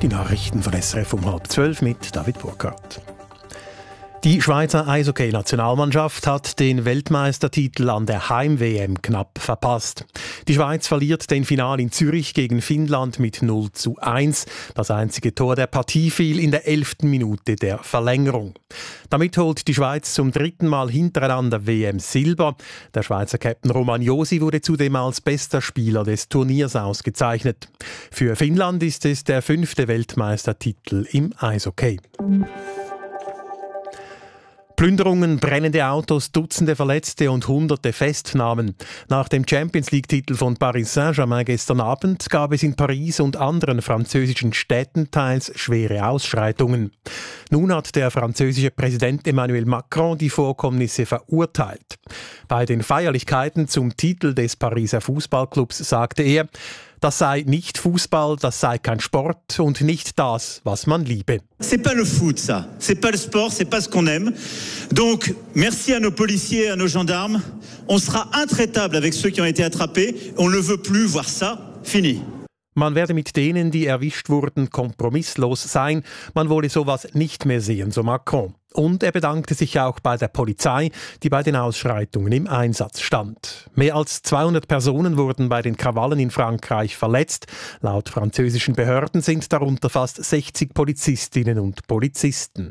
Die Nachrichten von SRF um 11:30 mit David Burkhardt. Die Schweizer Eishockey-Nationalmannschaft hat den Weltmeistertitel an der Heim-WM knapp verpasst. Die Schweiz verliert den Finale in Zürich gegen Finnland mit 0:1. Das einzige Tor der Partie fiel in der 11. Minute der Verlängerung. Damit holt die Schweiz zum 3. Mal hintereinander WM-Silber. Der Schweizer Captain Romagnosi wurde zudem als bester Spieler des Turniers ausgezeichnet. Für Finnland ist es der 5. Weltmeistertitel im Eishockey. Plünderungen, brennende Autos, Dutzende Verletzte und Hunderte Festnahmen. Nach dem Champions-League-Titel von Paris Saint-Germain gestern Abend gab es in Paris und anderen französischen Städten teils schwere Ausschreitungen. Nun hat der französische Präsident Emmanuel Macron die Vorkommnisse verurteilt. Bei den Feierlichkeiten zum Titel des Pariser Fußballclubs sagte er, das sei nicht Fußball, das sei kein Sport und nicht das, was man liebe. C'est pas le foot, ça. C'est pas le sport, c'est pas ce qu'on aime. Donc, merci à nos policiers et à nos gendarmes. On sera intraitable avec ceux qui ont été attrapés. On ne veut plus voir ça. Fini. Man werde mit denen, die erwischt wurden, kompromisslos sein. Man wolle sowas nicht mehr sehen, so Macron. Und er bedankte sich auch bei der Polizei, die bei den Ausschreitungen im Einsatz stand. Mehr als 200 Personen wurden bei den Krawallen in Frankreich verletzt. Laut französischen Behörden sind darunter fast 60 Polizistinnen und Polizisten.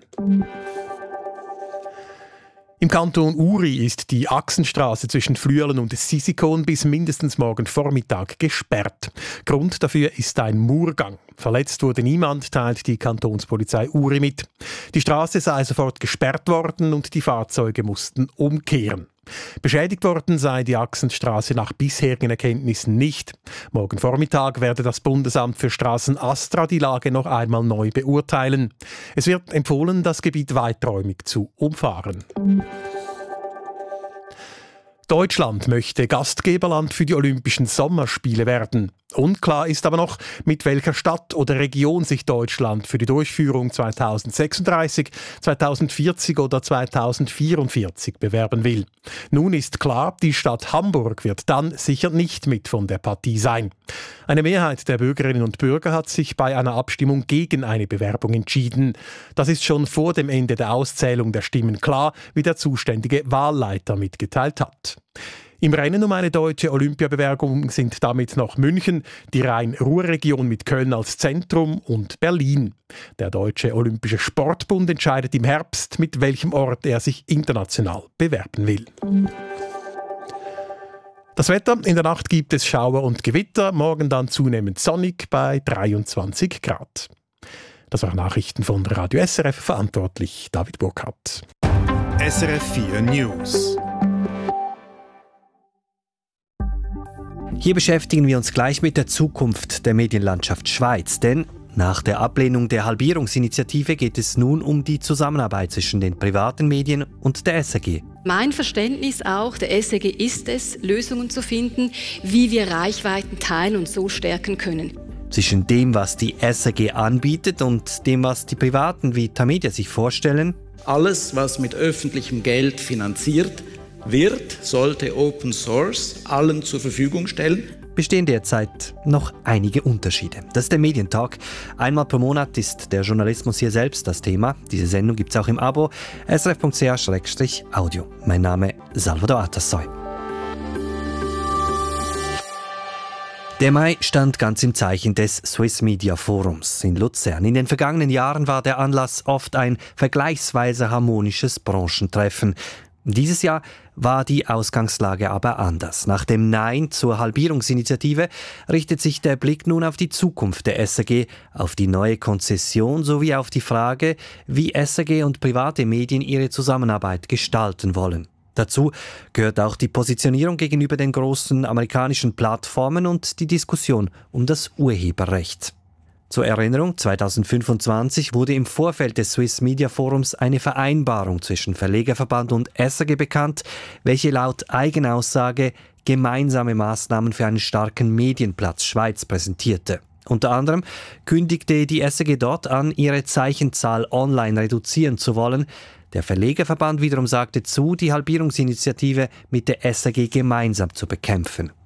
Im Kanton Uri ist die Achsenstraße zwischen Flüelen und Sisikon bis mindestens morgen Vormittag gesperrt. Grund dafür ist ein Murgang. Verletzt wurde niemand, teilt die Kantonspolizei Uri mit. Die Straße sei sofort gesperrt worden und die Fahrzeuge mussten umkehren. Beschädigt worden sei die Achsenstraße nach bisherigen Erkenntnissen nicht. Morgen Vormittag werde das Bundesamt für Straßen ASTRA die Lage noch einmal neu beurteilen. Es wird empfohlen, das Gebiet weiträumig zu umfahren. Deutschland möchte Gastgeberland für die Olympischen Sommerspiele werden. Unklar ist aber noch, mit welcher Stadt oder Region sich Deutschland für die Durchführung 2036, 2040 oder 2044 bewerben will. Nun ist klar, die Stadt Hamburg wird dann sicher nicht mit von der Partie sein. Eine Mehrheit der Bürgerinnen und Bürger hat sich bei einer Abstimmung gegen eine Bewerbung entschieden. Das ist schon vor dem Ende der Auszählung der Stimmen klar, wie der zuständige Wahlleiter mitgeteilt hat. Im Rennen um eine deutsche Olympiabewerbung sind damit noch München, die Rhein-Ruhr-Region mit Köln als Zentrum und Berlin. Der Deutsche Olympische Sportbund entscheidet im Herbst, mit welchem Ort er sich international bewerben will. Das Wetter: In der Nacht gibt es Schauer und Gewitter, morgen dann zunehmend sonnig bei 23 Grad. Das waren Nachrichten von Radio SRF, verantwortlich David Burkhardt. SRF 4 News. Hier beschäftigen wir uns gleich mit der Zukunft der Medienlandschaft Schweiz, denn nach der Ablehnung der Halbierungsinitiative geht es nun um die Zusammenarbeit zwischen den privaten Medien und der SRG. Mein Verständnis auch der SRG ist es, Lösungen zu finden, wie wir Reichweiten teilen und so stärken können. Zwischen dem, was die SRG anbietet und dem, was die Privaten wie Tamedia sich vorstellen. Alles, was mit öffentlichem Geld finanziert wird, sollte Open Source allen zur Verfügung stellen. Bestehen derzeit noch einige Unterschiede. Das ist der Medientalk. Einmal pro Monat ist der Journalismus hier selbst das Thema. Diese Sendung gibt es auch im Abo srf.ch/audio. Mein Name Salvador Atassoy. Der Mai stand ganz im Zeichen des Swiss Media Forums in Luzern. In den vergangenen Jahren war der Anlass oft ein vergleichsweise harmonisches Branchentreffen. Dieses Jahr war die Ausgangslage aber anders. Nach dem Nein zur Halbierungsinitiative richtet sich der Blick nun auf die Zukunft der SRG, auf die neue Konzession sowie auf die Frage, wie SRG und private Medien ihre Zusammenarbeit gestalten wollen. Dazu gehört auch die Positionierung gegenüber den großen amerikanischen Plattformen und die Diskussion um das Urheberrecht. Zur Erinnerung, 2025 wurde im Vorfeld des Swiss Media Forums eine Vereinbarung zwischen Verlegerverband und SRG bekannt, welche laut Eigenaussage gemeinsame Maßnahmen für einen starken Medienplatz Schweiz präsentierte. Unter anderem kündigte die SRG dort an, ihre Zeichenzahl online reduzieren zu wollen. Der Verlegerverband wiederum sagte zu, die Halbierungsinitiative mit der SRG gemeinsam zu bekämpfen.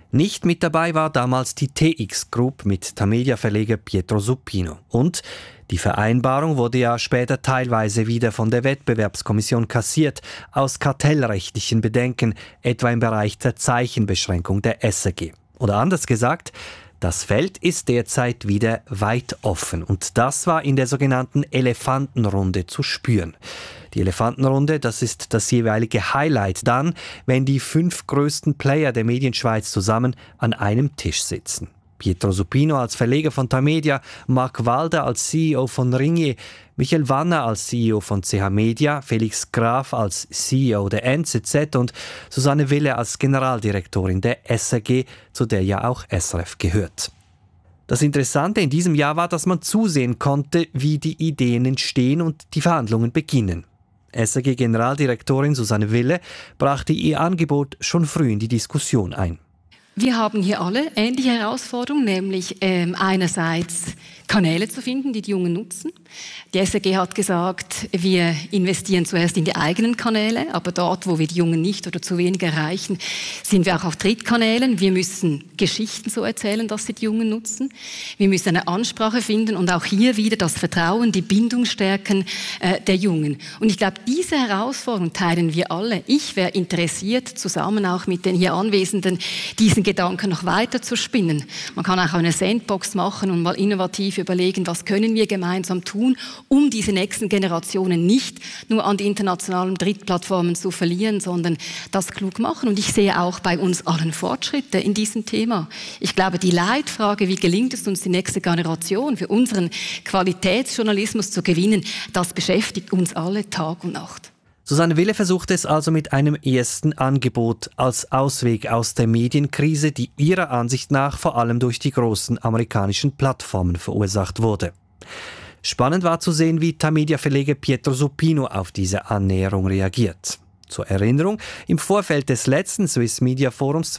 Nicht mit dabei war damals die TX Group mit Tamedia-Verleger Pietro Supino. Und die Vereinbarung wurde ja später teilweise wieder von der Wettbewerbskommission kassiert, aus kartellrechtlichen Bedenken, etwa im Bereich der Zeichenbeschränkung der SRG. Oder anders gesagt, das Feld ist derzeit wieder weit offen. Und das war in der sogenannten Elefantenrunde zu spüren. Die Elefantenrunde, das ist das jeweilige Highlight dann, wenn die 5 größten Player der Medienschweiz zusammen an einem Tisch sitzen. Pietro Supino als Verleger von Tamedia, Marc Walder als CEO von Ringier, Michael Wanner als CEO von CH Media, Felix Graf als CEO der NZZ und Susanne Wille als Generaldirektorin der SRG, zu der ja auch SRF gehört. Das Interessante in diesem Jahr war, dass man zusehen konnte, wie die Ideen entstehen und die Verhandlungen beginnen. SRG-Generaldirektorin Susanne Wille brachte ihr Angebot schon früh in die Diskussion ein. Wir haben hier alle ähnliche Herausforderungen, nämlich einerseits Kanäle zu finden, die die Jungen nutzen. Die SRG hat gesagt, wir investieren zuerst in die eigenen Kanäle, aber dort, wo wir die Jungen nicht oder zu wenig erreichen, sind wir auch auf Drittkanälen. Wir müssen Geschichten so erzählen, dass sie die Jungen nutzen. Wir müssen eine Ansprache finden und auch hier wieder das Vertrauen, die Bindung stärken der Jungen. Und ich glaube, diese Herausforderung teilen wir alle. Ich wäre interessiert, zusammen auch mit den hier Anwesenden, diesen Gedanken noch weiter zu spinnen. Man kann auch eine Sandbox machen und mal innovativ überlegen, was können wir gemeinsam tun, um diese nächsten Generationen nicht nur an die internationalen Drittplattformen zu verlieren, sondern das klug machen. Und ich sehe auch bei uns allen Fortschritte in diesem Thema. Ich glaube, die Leitfrage, wie gelingt es uns, die nächste Generation für unseren Qualitätsjournalismus zu gewinnen, das beschäftigt uns alle Tag und Nacht. Susanne Wille versucht es also mit einem ersten Angebot als Ausweg aus der Medienkrise, die ihrer Ansicht nach vor allem durch die großen amerikanischen Plattformen verursacht wurde. Spannend war zu sehen, wie Tamedia-Verleger Pietro Supino auf diese Annäherung reagiert. Zur Erinnerung, im Vorfeld des letzten Swiss Media Forums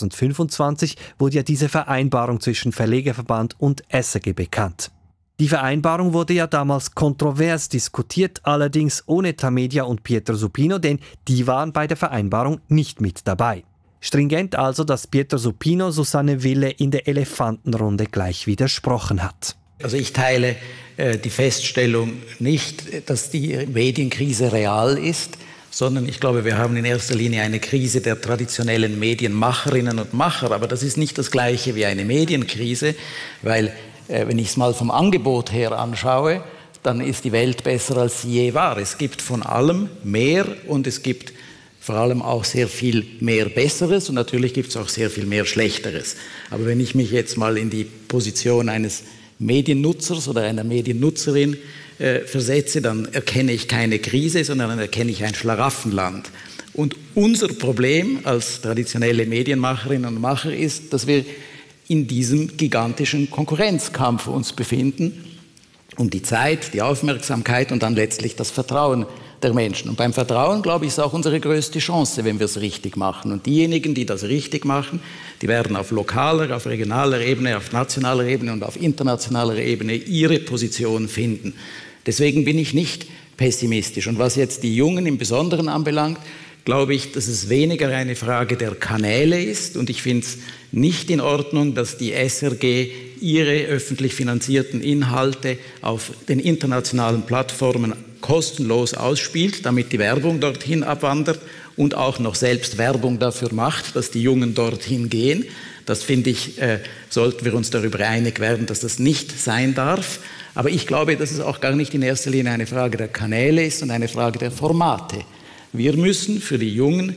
2025 wurde ja diese Vereinbarung zwischen Verlegerverband und SRG bekannt. Die Vereinbarung wurde ja damals kontrovers diskutiert, allerdings ohne Tamedia und Pietro Supino, denn die waren bei der Vereinbarung nicht mit dabei. Stringent also, dass Pietro Supino Susanne Wille in der Elefantenrunde gleich widersprochen hat. Also ich teile die Feststellung nicht, dass die Medienkrise real ist, sondern ich glaube, wir haben in erster Linie eine Krise der traditionellen Medienmacherinnen und Macher. Aber das ist nicht das Gleiche wie eine Medienkrise, weil wenn ich es mal vom Angebot her anschaue, dann ist die Welt besser, als sie je war. Es gibt von allem mehr und es gibt vor allem auch sehr viel mehr Besseres und natürlich gibt es auch sehr viel mehr Schlechteres. Aber wenn ich mich jetzt mal in die Position eines Mediennutzers oder einer Mediennutzerin versetze, dann erkenne ich keine Krise, sondern dann erkenne ich ein Schlaraffenland. Und unser Problem als traditionelle Medienmacherinnen und Macher ist, dass wir in diesem gigantischen Konkurrenzkampf uns befinden um die Zeit, die Aufmerksamkeit und dann letztlich das Vertrauen der Menschen. Und beim Vertrauen, glaube ich, ist auch unsere größte Chance, wenn wir es richtig machen. Und diejenigen, die das richtig machen, die werden auf lokaler, auf regionaler Ebene, auf nationaler Ebene und auf internationaler Ebene ihre Position finden. Deswegen bin ich nicht pessimistisch. Und was jetzt die Jungen im Besonderen anbelangt, glaube ich, dass es weniger eine Frage der Kanäle ist. Und ich finde es nicht in Ordnung, dass die SRG ihre öffentlich finanzierten Inhalte auf den internationalen Plattformen kostenlos ausspielt, damit die Werbung dorthin abwandert und auch noch selbst Werbung dafür macht, dass die Jungen dorthin gehen. Das finde ich, sollten wir uns darüber einig werden, dass das nicht sein darf. Aber ich glaube, dass es auch gar nicht in erster Linie eine Frage der Kanäle ist und eine Frage der Formate. Wir müssen für die Jungen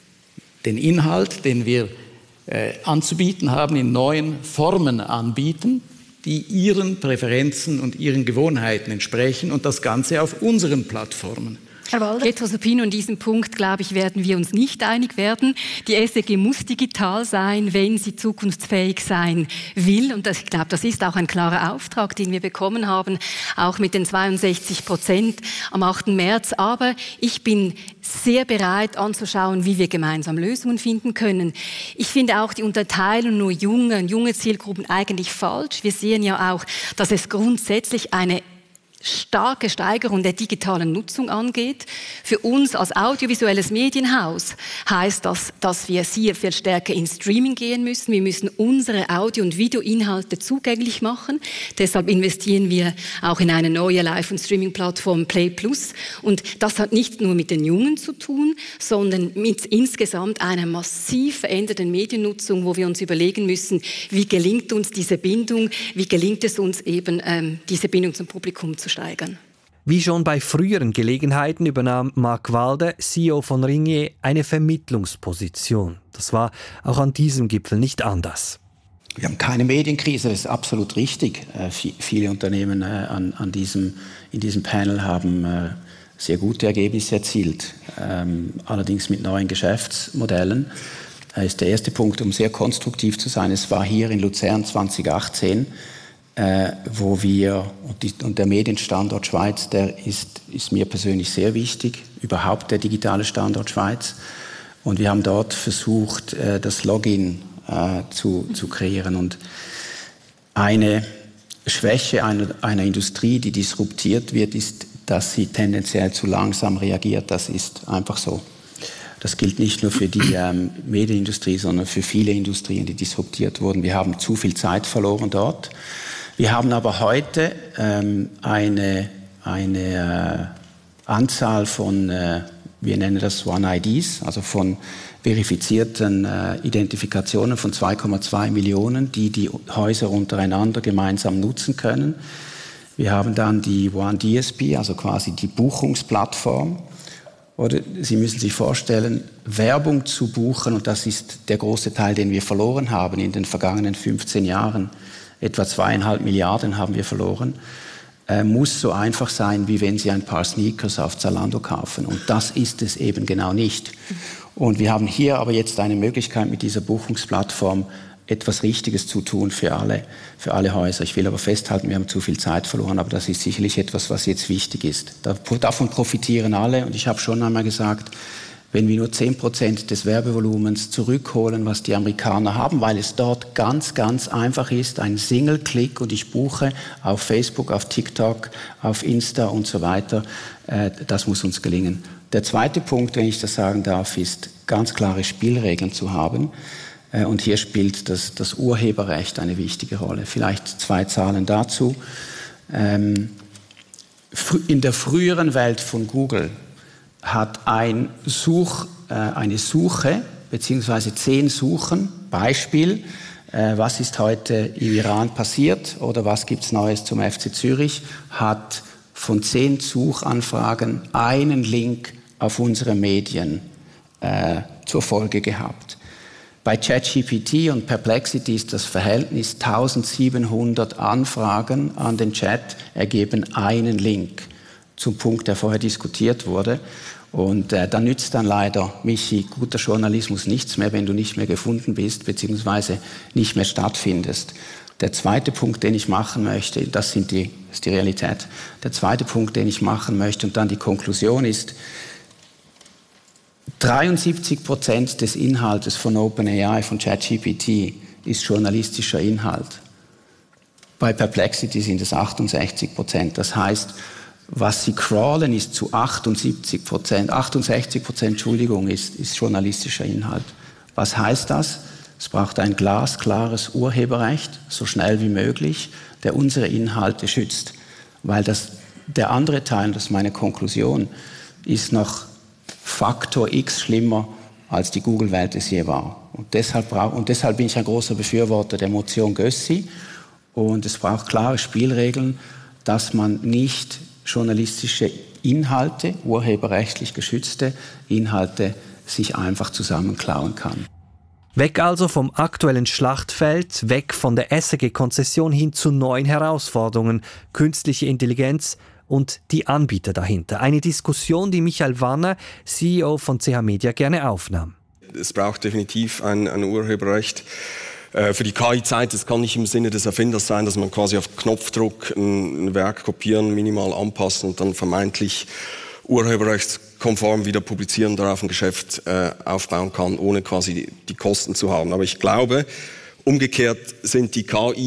den Inhalt, den wir anzubieten haben, in neuen Formen anbieten, die ihren Präferenzen und ihren Gewohnheiten entsprechen und das Ganze auf unseren Plattformen. Herr Walder. Pietro Supino, an diesem Punkt, glaube ich, werden wir uns nicht einig werden. Die SRG muss digital sein, wenn sie zukunftsfähig sein will. Und ich glaube, das ist auch ein klarer Auftrag, den wir bekommen haben, auch mit den 62% am 8. März. Aber ich bin sehr bereit anzuschauen, wie wir gemeinsam Lösungen finden können. Ich finde auch die Unterteilung nur junge Zielgruppen eigentlich falsch. Wir sehen ja auch, dass es grundsätzlich eine starke Steigerung der digitalen Nutzung angeht. Für uns als audiovisuelles Medienhaus heißt das, dass wir sehr viel stärker ins Streaming gehen müssen. Wir müssen unsere Audio- und Videoinhalte zugänglich machen. Deshalb investieren wir auch in eine neue Live- und Streaming-Plattform Play Plus. Und das hat nicht nur mit den Jungen zu tun, sondern mit insgesamt einer massiv veränderten Mediennutzung, wo wir uns überlegen müssen, wie gelingt uns diese Bindung, wie gelingt es uns eben, diese Bindung zum Publikum zu steigern. Wie schon bei früheren Gelegenheiten übernahm Marc Walde, CEO von Ringier, eine Vermittlungsposition. Das war auch an diesem Gipfel nicht anders. Wir haben keine Medienkrise, das ist absolut richtig. Viele Unternehmen in diesem Panel haben sehr gute Ergebnisse erzielt, allerdings mit neuen Geschäftsmodellen. Das ist der erste Punkt, um sehr konstruktiv zu sein. Es war hier in Luzern 2018, wo wir, und der Medienstandort Schweiz, der ist mir persönlich sehr wichtig, überhaupt der digitale Standort Schweiz. Und wir haben dort versucht, das Login zu kreieren. Und eine Schwäche einer Industrie, die disruptiert wird, ist, dass sie tendenziell zu langsam reagiert. Das ist einfach so. Das gilt nicht nur für die Medienindustrie, sondern für viele Industrien, die disruptiert wurden. Wir haben zu viel Zeit verloren dort. Wir haben aber heute eine Anzahl von, wir nennen das One-IDs, also von verifizierten Identifikationen von 2,2 Millionen, die Häuser untereinander gemeinsam nutzen können. Wir haben dann die One-DSP, also quasi die Buchungsplattform. Oder Sie müssen sich vorstellen, Werbung zu buchen, und das ist der große Teil, den wir verloren haben in den vergangenen 15 Jahren, etwa 2,5 Milliarden haben wir verloren, muss so einfach sein, wie wenn Sie ein paar Sneakers auf Zalando kaufen. Und das ist es eben genau nicht. Und wir haben hier aber jetzt eine Möglichkeit, mit dieser Buchungsplattform etwas Richtiges zu tun für alle Häuser. Ich will aber festhalten, wir haben zu viel Zeit verloren, aber das ist sicherlich etwas, was jetzt wichtig ist. Davon profitieren alle, und ich habe schon einmal gesagt, wenn wir nur 10% des Werbevolumens zurückholen, was die Amerikaner haben, weil es dort ganz, ganz einfach ist, ein Single-Click und ich buche auf Facebook, auf TikTok, auf Insta und so weiter, das muss uns gelingen. Der zweite Punkt, wenn ich das sagen darf, ist, ganz klare Spielregeln zu haben. Und hier spielt das Urheberrecht eine wichtige Rolle. Vielleicht 2 Zahlen dazu. In der früheren Welt von Google hat eine Suche bzw. 10 Suchen, Beispiel, was ist heute im Iran passiert oder was gibt es Neues zum FC Zürich, hat von 10 Suchanfragen einen Link auf unsere Medien zur Folge gehabt. Bei ChatGPT und Perplexity ist das Verhältnis 1700 Anfragen an den Chat ergeben einen Link zum Punkt, der vorher diskutiert wurde. Und da nützt dann leider, Michi, guter Journalismus nichts mehr, wenn du nicht mehr gefunden bist, beziehungsweise nicht mehr stattfindest. Der zweite Punkt, den ich machen möchte, das ist die Realität. Der zweite Punkt, den ich machen möchte, und dann die Konklusion ist, 73% des Inhaltes von OpenAI, von ChatGPT, ist journalistischer Inhalt. Bei Perplexity sind es 68%. Das heißt, was sie crawlen, ist zu 68%, ist journalistischer Inhalt. Was heißt das? Es braucht ein glasklares Urheberrecht, so schnell wie möglich, der unsere Inhalte schützt. Weil der andere Teil, das ist meine Konklusion, ist noch Faktor X schlimmer, als die Google-Welt es je war. Und deshalb bin ich ein großer Befürworter der Motion Gössi. Und es braucht klare Spielregeln, dass man nicht journalistische Inhalte, urheberrechtlich geschützte Inhalte, sich einfach zusammenklauen kann. Weg also vom aktuellen Schlachtfeld, weg von der SRG-Konzession hin zu neuen Herausforderungen, künstliche Intelligenz und die Anbieter dahinter. Eine Diskussion, die Michael Wanner, CEO von CH Media, gerne aufnahm. Es braucht definitiv ein Urheberrecht für die KI-Zeit. Das kann nicht im Sinne des Erfinders sein, dass man quasi auf Knopfdruck ein Werk kopieren, minimal anpassen und dann vermeintlich urheberrechtskonform wieder publizieren, darauf ein Geschäft aufbauen kann, ohne quasi die Kosten zu haben. Aber ich glaube, umgekehrt sind die KI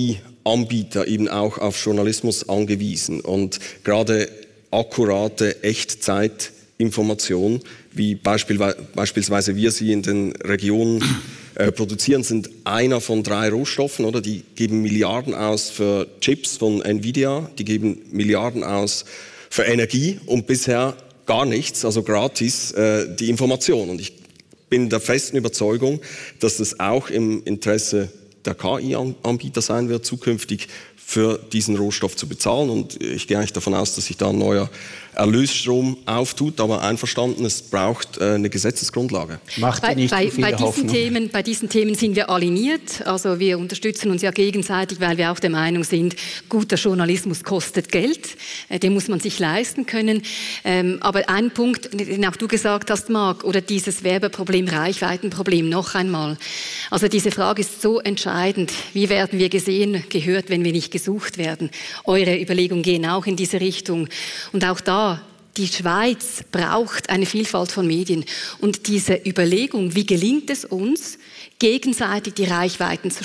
Anbieter eben auch auf Journalismus angewiesen. Und gerade akkurate Echtzeitinformation, wie beispielsweise wir sie in den Regionen produzieren, sind einer von 3 Rohstoffen. Oder? Die geben Milliarden aus für Chips von Nvidia, die geben Milliarden aus für Energie und bisher gar nichts, also gratis, die Information. Und ich bin der festen Überzeugung, dass es auch im Interesse der KI-Anbieter sein wird, zukünftig für diesen Rohstoff zu bezahlen. Und ich gehe eigentlich davon aus, dass sich da ein neuer Erlösstrom auftut. Aber einverstanden, es braucht eine Gesetzesgrundlage. Macht nicht bei diesen Themen sind wir aligniert. Also wir unterstützen uns ja gegenseitig, weil wir auch der Meinung sind, guter Journalismus kostet Geld. Den muss man sich leisten können. Aber ein Punkt, den auch du gesagt hast, Marc, oder dieses Werbeproblem, Reichweitenproblem, noch einmal. Also diese Frage ist so entscheidend. Wie werden wir gesehen, gehört, wenn wir nicht gesucht werden? Eure Überlegungen gehen auch in diese Richtung. Und auch da, die Schweiz braucht eine Vielfalt von Medien. Und diese Überlegung, wie gelingt es uns, gegenseitig die Reichweiten zu